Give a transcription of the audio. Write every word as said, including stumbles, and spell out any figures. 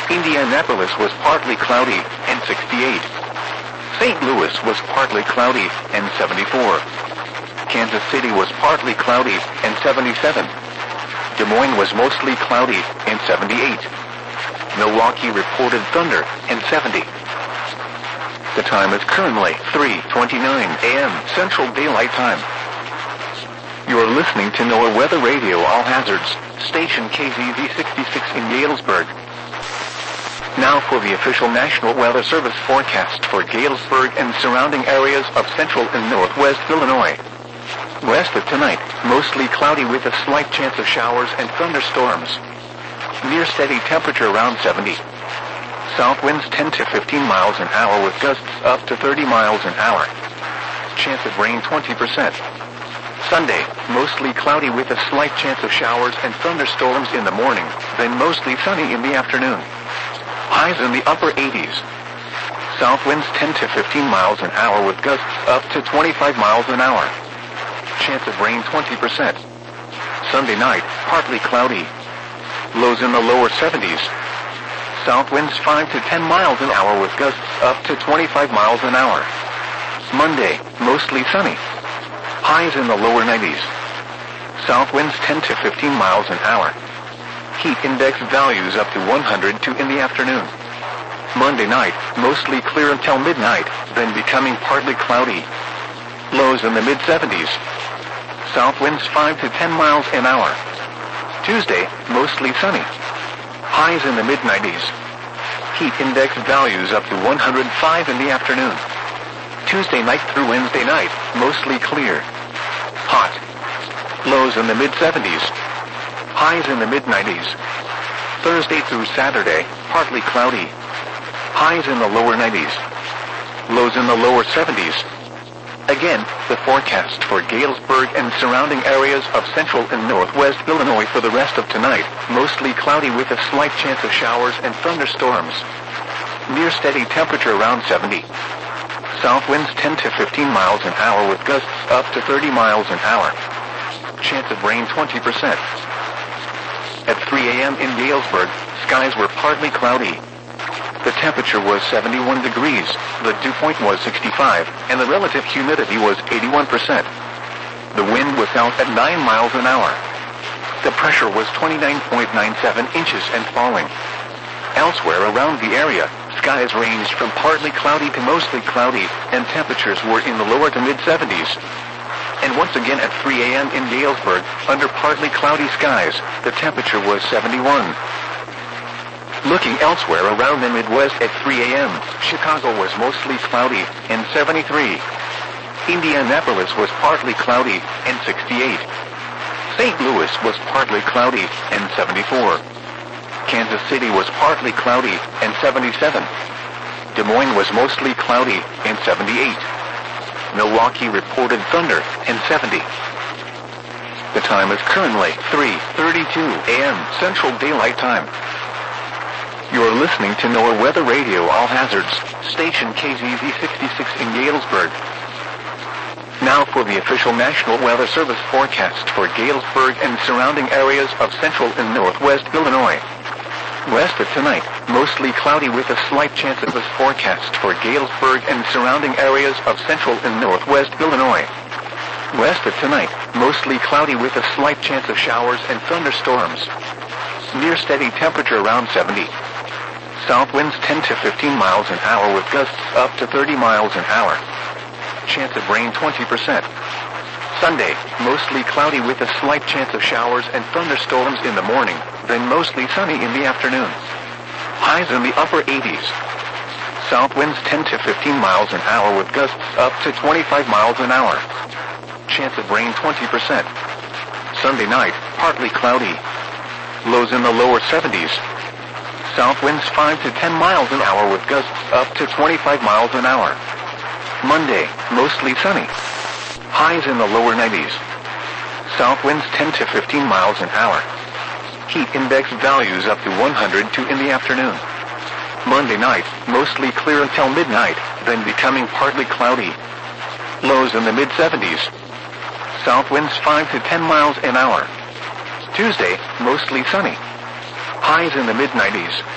Indianapolis was partly cloudy and sixty-eight. Saint Louis was partly cloudy and seventy-four. Kansas City was partly cloudy and seventy-seven. Des Moines was mostly cloudy and seventy-eight. Milwaukee reported thunder and seventy. The time is currently three twenty-nine a m Central Daylight Time. You are listening to NOAA Weather Radio All Hazards, station K Z Z sixty-six in Galesburg. Now for the official National Weather Service forecast for Galesburg and surrounding areas of central and northwest Illinois. West of tonight, mostly cloudy with a slight chance of showers and thunderstorms. Near steady temperature around seventy. South winds ten to fifteen miles an hour with gusts up to thirty miles an hour. Chance of rain twenty percent. Sunday, mostly cloudy with a slight chance of showers and thunderstorms in the morning, then mostly sunny in the afternoon. Highs in the upper eighties. South winds ten to fifteen miles an hour with gusts up to twenty-five miles an hour. Chance of rain twenty percent. Sunday night, partly cloudy. Lows in the lower seventies. South winds five to ten miles an hour with gusts up to twenty-five miles an hour. Monday, mostly sunny. Highs in the lower nineties. South winds ten to fifteen miles an hour. Heat index values up to one hundred two in the afternoon. Monday night, mostly clear until midnight, then becoming partly cloudy. Lows in the mid seventies. South winds five to ten miles an hour. Tuesday, mostly sunny. Highs in the mid nineties. Heat index values up to one hundred five in the afternoon. Tuesday night through Wednesday night, mostly clear. Hot. Lows in the mid seventies. Highs in the mid nineties. Thursday through Saturday, partly cloudy. Highs in the lower nineties. Lows in the lower seventies. Again, the forecast for Galesburg and surrounding areas of central and northwest Illinois for the rest of tonight, mostly cloudy with a slight chance of showers and thunderstorms. Near steady temperature around seventy. South winds ten to fifteen miles an hour with gusts up to thirty miles an hour. Chance of rain twenty percent. At three a m in Galesburg, skies were partly cloudy. The temperature was seventy-one degrees, the dew point was sixty-five, and the relative humidity was eighty-one percent. The wind was south at nine miles an hour. The pressure was twenty-nine point nine seven inches and falling. Elsewhere around the area, skies ranged from partly cloudy to mostly cloudy, and temperatures were in the lower to mid seventies. And once again at three a m in Galesburg, under partly cloudy skies, the temperature was seventy-one. Looking elsewhere around the Midwest at three a m, Chicago was mostly cloudy and seventy-three. Indianapolis was partly cloudy and sixty-eight. Saint Louis was partly cloudy and seventy-four. Kansas City was partly cloudy and seventy-seven. Des Moines was mostly cloudy and seventy-eight. Milwaukee reported thunder and seventy. The time is currently three thirty-two a m Central Daylight Time. You are listening to NOAA Weather Radio All Hazards, station K Z Z sixty-six in Galesburg. Now for the official National Weather Service forecast for Galesburg and surrounding areas of central and northwest Illinois. West of tonight, mostly cloudy with a slight chance of this forecast for Galesburg and surrounding areas of central and northwest Illinois. West of tonight, mostly cloudy with a slight chance of showers and thunderstorms. Near steady temperature around seventy. South winds ten to fifteen miles an hour with gusts up to thirty miles an hour. Chance of rain twenty percent. Sunday, mostly cloudy with a slight chance of showers and thunderstorms in the morning, then mostly sunny in the afternoon. Highs in the upper eighties. South winds ten to fifteen miles an hour with gusts up to twenty-five miles an hour. Chance of rain twenty percent. Sunday night, partly cloudy. Lows in the lower seventies. South winds five to ten miles an hour with gusts up to twenty-five miles an hour. Monday, mostly sunny. Highs in the lower nineties. South winds ten to fifteen miles an hour. Heat index values up to one hundred two in the afternoon. Monday night, mostly clear until midnight, then becoming partly cloudy. Lows in the mid seventies. South winds five to ten miles an hour. Tuesday, mostly sunny. Highs in the mid nineties.